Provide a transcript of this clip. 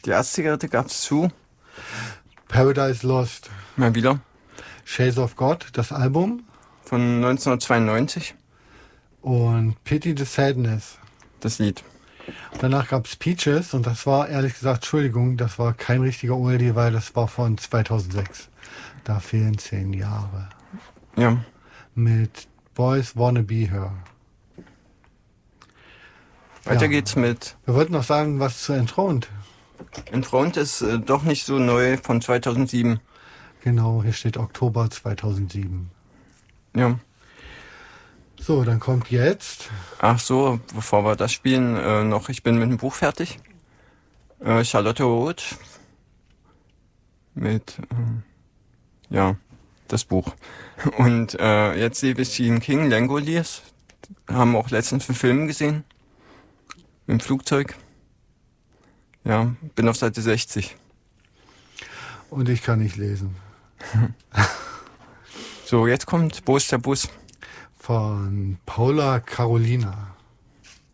Die Erstzigarette gab's zu. Paradise Lost. Mal wieder. Shades of God, das Album. Von 1992. Und Pity the Sadness. Das Lied. Danach gab's Peaches und das war, ehrlich gesagt, Entschuldigung, das war kein richtiger Oldie, weil das war von 2006. Da fehlen 10 Jahre. Ja. Mit Boys Wanna Be Her. Weiter geht's mit... Wir wollten noch sagen, was zu Enthroned. Enthroned ist doch nicht so neu, von 2007. Genau, hier steht Oktober 2007. Ja. So, dann kommt jetzt... Ach so, bevor wir das spielen, noch, ich bin mit dem Buch fertig. Charlotte Roth. Mit, das Buch. Und jetzt sehe ich Stephen King, Langoliers. Haben wir auch letztens einen Film gesehen. Im Flugzeug. Ja, bin auf Seite 60. Und ich kann nicht lesen. So, jetzt kommt Wo ist der Bus? Von Paula Carolina.